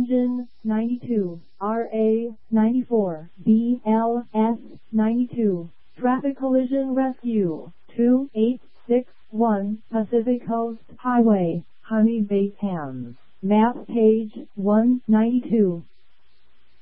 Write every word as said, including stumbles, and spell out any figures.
Engine, ninety-two. R A, ninety-four. B L S, ninety-two. Traffic Collision Rescue, two eight six one Pacific Coast Highway, Honey Bay, Thames. Map page, one ninety-two.